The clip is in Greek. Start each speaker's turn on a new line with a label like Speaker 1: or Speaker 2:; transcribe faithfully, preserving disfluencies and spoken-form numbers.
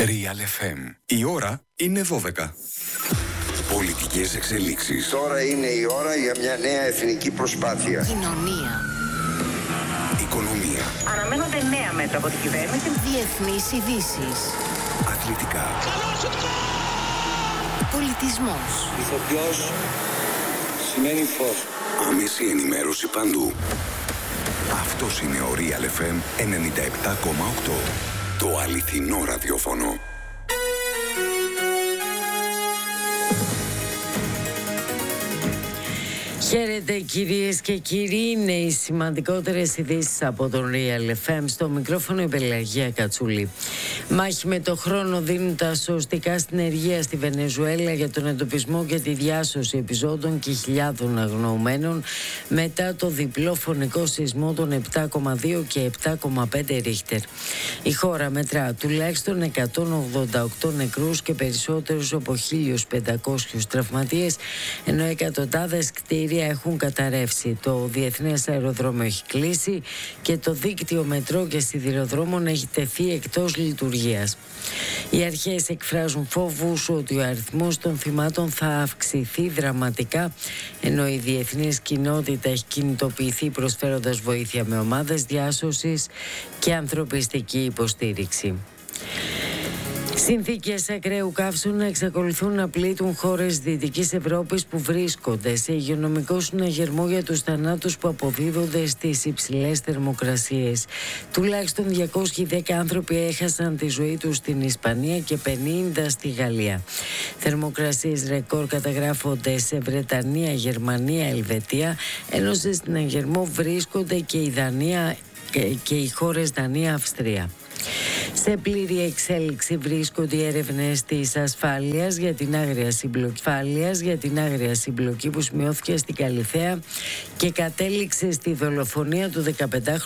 Speaker 1: Real εφ εμ. Η ώρα είναι δώδεκα. Πολιτικές εξελίξεις.
Speaker 2: Τώρα είναι η ώρα για μια νέα εθνική προσπάθεια.
Speaker 3: Κοινωνία.
Speaker 1: Οικονομία.
Speaker 4: Αναμένονται νέα μέτρα από την κυβέρνηση.
Speaker 3: Διεθνείς ειδήσεις.
Speaker 1: Αθλητικά.
Speaker 3: Πολιτισμός.
Speaker 2: Ηθοποιός σημαίνει φως.
Speaker 1: Άμεση ενημέρωση παντού. Αυτός είναι ο Real εφ εμ ενενήντα επτά κόμμα οκτώ. Το αληθινό ραδιόφωνο.
Speaker 5: Χαίρετε κυρίες και κύριοι, είναι οι σημαντικότερες ειδήσεις από τον Real εφ εμ. Στο μικρόφωνο η Πελαγία Κατσούλη. Μάχη με το χρόνο δίνουν τα σωστικά στην ενεργεία στη Βενεζουέλα για τον εντοπισμό και τη διάσωση επιζώντων και χιλιάδων αγνοωμένων μετά το διπλό φωνικό σεισμό των επτά κόμμα δύο και επτά κόμμα πέντε ρίχτερ. Η χώρα μετρά τουλάχιστον εκατόν ογδόντα οκτώ νεκρούς και περισσότερους από χίλιους πεντακόσιους τραυματίες, ενώ εκατοντάδες κτίρια έχουν καταρρεύσει. Το διεθνές αεροδρόμιο έχει κλείσει και το δίκτυο μετρό και σιδηροδρόμων έχει τεθεί εκτός λειτουργίας. Οι αρχές εκφράζουν φόβους ότι ο αριθμός των θυμάτων θα αυξηθεί δραματικά, ενώ η διεθνής κοινότητα έχει κινητοποιηθεί προσφέροντας βοήθεια με ομάδες διάσωσης και ανθρωπιστική υποστήριξη. Συνθήκες ακραίου καύσωνα εξακολουθούν να πλήττουν χώρες Δυτικής Ευρώπης που βρίσκονται σε υγειονομικό συναγερμό για τους θανάτους που αποδίδονται στις υψηλές θερμοκρασίες. Τουλάχιστον διακόσιοι δέκα άνθρωποι έχασαν τη ζωή τους στην Ισπανία και πενήντα στη Γαλλία. Θερμοκρασίες ρεκόρ καταγράφονται σε Βρετανία, Γερμανία, Ελβετία, ενώ σε συναγερμό βρίσκονται και η Δανία και οι χώρες Δανία, Αυστρία. Σε πλήρη εξέλιξη βρίσκονται οι έρευνες της ασφάλειας για την άγρια συμπλοκή, ασφάλειας για την άγρια συμπλοκή που σημειώθηκε στην Καλιθέα και κατέληξε στη δολοφονία του δεκαπεντάχρονου